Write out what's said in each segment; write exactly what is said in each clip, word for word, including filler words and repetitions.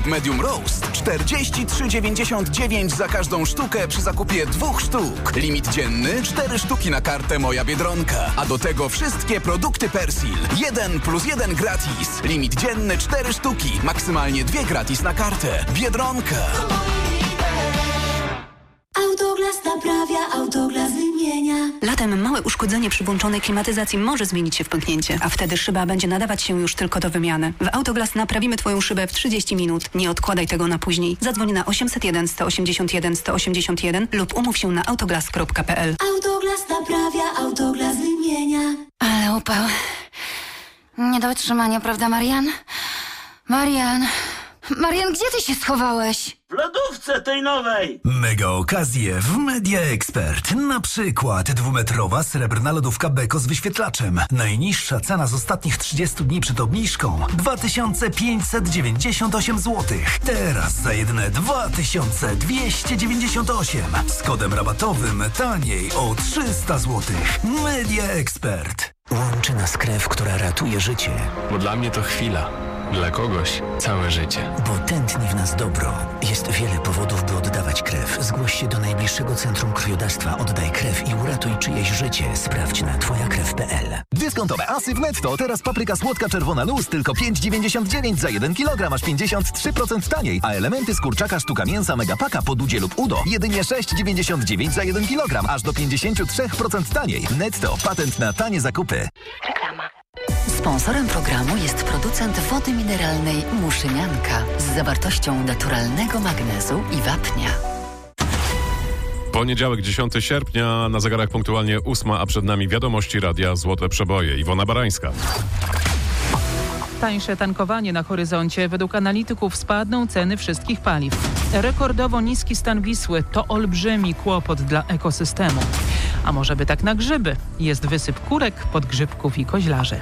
Medium roast czterdzieści trzy dziewięćdziesiąt dziewięć za każdą sztukę przy zakupie dwóch sztuk. Limit dzienny cztery sztuki na kartę Moja Biedronka. A do tego wszystkie produkty Persil. Jeden plus jeden gratis. Limit dzienny cztery sztuki. Maksymalnie dwie gratis na kartę. Biedronka. Autoglas naprawia, Autoglas wymienia. Latem małe uszkodzenie przy włączonej klimatyzacji może zmienić się w pęknięcie, a wtedy szyba będzie nadawać się już tylko do wymiany. W Autoglas naprawimy Twoją szybę w trzydzieści minut. Nie odkładaj tego na później. Zadzwoń na osiemset jeden sto osiemdziesiąt jeden sto osiemdziesiąt jeden lub umów się na autoglas kropka p l. Autoglas naprawia, Autoglas wymienia. Ale upał. Nie do wytrzymania, prawda, Marian? Marian... Marian, gdzie ty się schowałeś? W lodówce tej nowej! Mega okazje w Media Expert. Na przykład dwumetrowa srebrna lodówka Beko z wyświetlaczem. Najniższa cena z ostatnich trzydziestu dni przed obniżką dwa tysiące pięćset dziewięćdziesiąt osiem złotych. Teraz za jedyne dwa tysiące dwieście dziewięćdziesiąt osiem. Z kodem rabatowym taniej o trzysta złotych. Media Expert. Łączy nas krew, która ratuje życie. Bo dla mnie to chwila. Dla kogoś całe życie. Bo tętni w nas dobro. Jest wiele powodów, by oddawać krew. Zgłoś się do najbliższego centrum krwiodawstwa. Oddaj krew i uratuj czyjeś życie. Sprawdź na twoja krew kropka p l. Dyskontowe asy w Netto. Teraz papryka słodka czerwona luz tylko pięć dziewięćdziesiąt dziewięć za jeden kilogram, aż pięćdziesiąt trzy procent taniej. A elementy z kurczaka sztuka mięsa Megapaka po Dudzie lub Udo jedynie sześć dziewięćdziesiąt dziewięć za jeden kilogram, aż do pięćdziesiąt trzy procent taniej. Netto. Patent na tanie zakupy. Reklama. Sponsorem programu jest producent wody mineralnej Muszynianka z zawartością naturalnego magnezu i wapnia. Poniedziałek, dziesiątego sierpnia, na zegarach punktualnie ósma, a przed nami wiadomości radia Złote Przeboje. Iwona Barańska. Tańsze tankowanie na horyzoncie. Według analityków spadną ceny wszystkich paliw. Rekordowo niski stan Wisły to olbrzymi kłopot dla ekosystemu. A może by tak na grzyby? Jest wysyp kurek, podgrzybków i koźlarzy.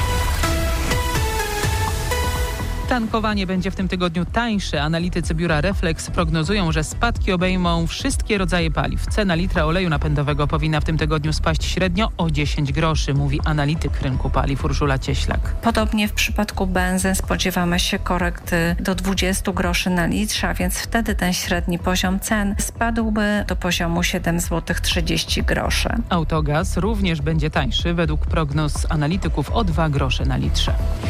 Tankowanie będzie w tym tygodniu tańsze. Analitycy biura Reflex prognozują, że spadki obejmą wszystkie rodzaje paliw. Cena litra oleju napędowego powinna w tym tygodniu spaść średnio o dziesięć groszy, mówi analityk rynku paliw Urszula Cieślak. Podobnie w przypadku benzyn spodziewamy się korekty do dwudziestu groszy na litrze, a więc wtedy ten średni poziom cen spadłby do poziomu siedem złotych trzydzieści groszy. Autogaz również będzie tańszy. Według prognoz analityków o dwa grosze na litrze.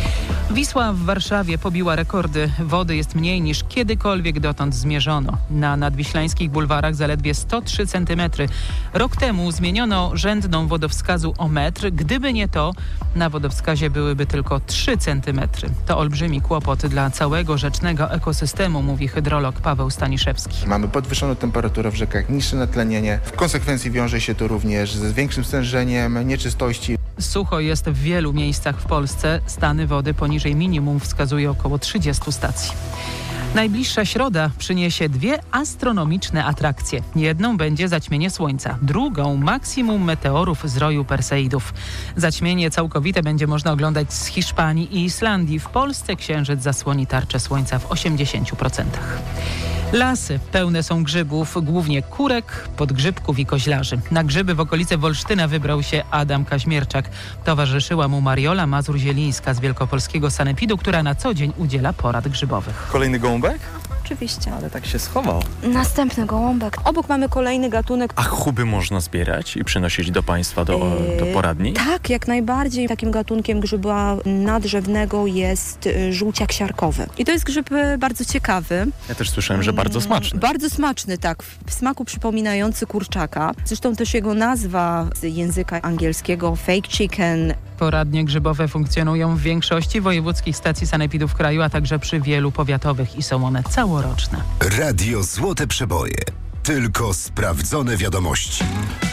Wisła w Warszawie pobiła rekordy. Wody jest mniej niż kiedykolwiek dotąd zmierzono. Na nadwiślańskich bulwarach zaledwie sto trzy centymetry. Rok temu zmieniono rzędną wodowskazu o metr. Gdyby nie to, na wodowskazie byłyby tylko trzy centymetry. To olbrzymi kłopot dla całego rzecznego ekosystemu, mówi hydrolog Paweł Staniszewski. Mamy podwyższoną temperaturę w rzekach, niższe natlenienie. W konsekwencji wiąże się to również z większym stężeniem nieczystości. Sucho jest w wielu miejscach w Polsce. Stany wody poniżej minimum wskazuje około trzydziestu stacji. Najbliższa środa przyniesie dwie astronomiczne atrakcje. Jedną będzie zaćmienie Słońca, drugą maksimum meteorów z roju Perseidów. Zaćmienie całkowite będzie można oglądać z Hiszpanii i Islandii. W Polsce księżyc zasłoni tarczę Słońca w osiemdziesięciu procentach. Lasy pełne są grzybów, głównie kurek, podgrzybków i koźlarzy. Na grzyby w okolice Wolsztyna wybrał się Adam Kaźmierczak. Towarzyszyła mu Mariola Mazur-Zielińska z Wielkopolskiego Sanepidu, która na co dzień udziela porad grzybowych. Kolejny gołąbek? Oczywiście. Ale tak się schował. Następny gołąbek. Obok mamy kolejny gatunek. A chuby można zbierać i przynosić do państwa, do, Yy, do poradni? Tak, jak najbardziej. Takim gatunkiem grzyba nadrzewnego jest żółciak siarkowy. I to jest grzyb bardzo ciekawy. Ja też słyszałem, że bardzo smaczny. Bardzo smaczny, tak. W smaku przypominający kurczaka. Zresztą też jego nazwa z języka angielskiego fake chicken. Poradnie grzybowe funkcjonują w większości wojewódzkich stacji sanepidów w kraju, a także przy wielu powiatowych i są one całoroczne. Radio Złote Przeboje. Tylko sprawdzone wiadomości.